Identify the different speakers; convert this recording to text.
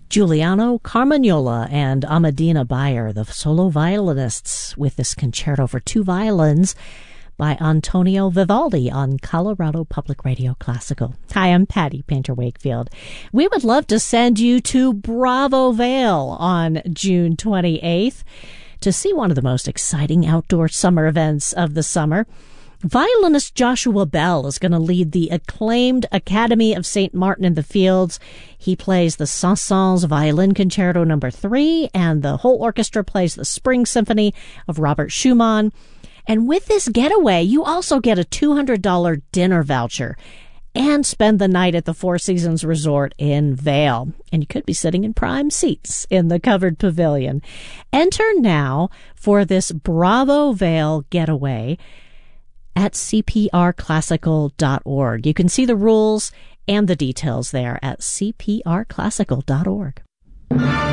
Speaker 1: Giuliano Carmagnola and Amadina Bayer, the solo violinists, with this concerto for two violins by Antonio Vivaldi on Colorado Public Radio Classical. Hi, I'm Patty Painter Wakefield. We would love to send you to Bravo Vale on June 28th to see one of the most exciting outdoor summer events of the summer. Violinist Joshua Bell is going to lead the acclaimed Academy of St. Martin in the Fields. He plays the Saint-Saëns Violin Concerto No. 3, and the whole orchestra plays the Spring Symphony of Robert Schumann. And with this getaway, you also get a $200 dinner voucher and spend the night at the Four Seasons Resort in Vail. And you could be sitting in prime seats in the covered pavilion. Enter now for this Bravo Vail getaway at cprclassical.org. You can see the rules and the details there at cprclassical.org.